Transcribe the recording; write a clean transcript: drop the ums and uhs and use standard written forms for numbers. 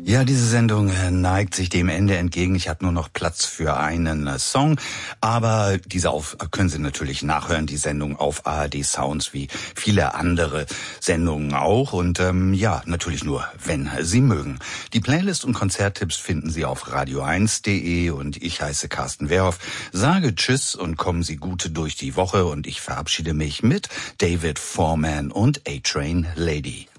Ja, diese Sendung neigt sich dem Ende entgegen. Ich habe nur noch Platz für einen Song, aber diese können Sie natürlich nachhören, die Sendung auf ARD Sounds wie viele andere Sendungen auch und ja, natürlich nur, wenn Sie mögen. Die Playlist und Konzerttipps finden Sie auf radio1.de und ich heiße Carsten Wehrhoff, sage Tschüss und kommen Sie gut durch die Woche und ich verabschiede mich mit David Foreman und A-Train Lady.